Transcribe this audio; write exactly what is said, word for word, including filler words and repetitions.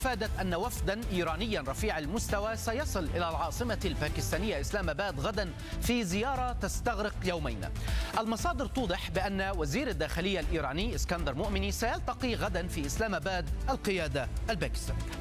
أفادت أن وفدا إيرانيا رفيع المستوى سيصل إلى العاصمة الباكستانية إسلام آباد غدا في زيارة تستغرق يومين. المصادر توضح بأن وزير الداخلية الإيراني اسكندر مؤمني سيلتقي غدا في إسلام آباد القيادة الباكستانية.